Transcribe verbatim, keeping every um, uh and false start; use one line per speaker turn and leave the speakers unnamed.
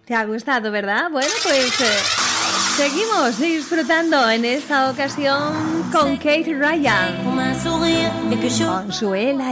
¿Te ha gustado, verdad? Bueno, pues eh, seguimos disfrutando en esta ocasión con Kate Ryan, Consuela